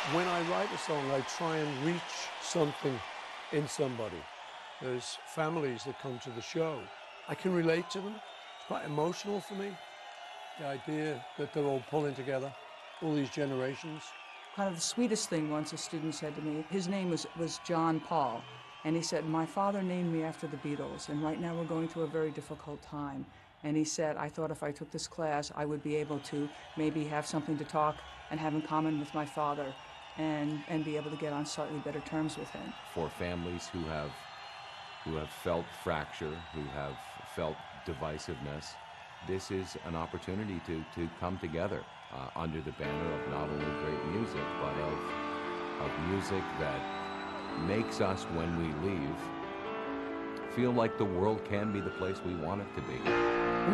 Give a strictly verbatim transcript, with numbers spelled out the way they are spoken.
When I write a song, I try and reach something in somebody. There's families that come to the show. I can relate to them. It's quite emotional for me. The idea that they're all pulling together, all these generations. Kind of the sweetest thing once a student said to me, his name was, was John Paul, and he said, my father named me after the Beatles, and right now we're going through a very difficult time. And he said, I thought if I took this class, I would be able to maybe have something to talk and have in common with my father, and, and be able to get on slightly better terms with him. For families who have, who have felt fracture, who have felt divisiveness, this is an opportunity to, to come together uh, under the banner of not only great music, but of, of music that makes us, when we leave, feel like the world can be the place we want it to be.